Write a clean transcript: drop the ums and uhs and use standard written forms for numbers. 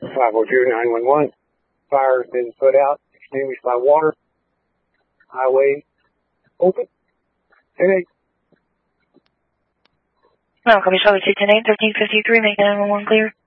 502-911. Fire has been put out, extinguished by water. Highway open. 10-8. No, copy, Charlie 210-8, 1353, make 911 clear.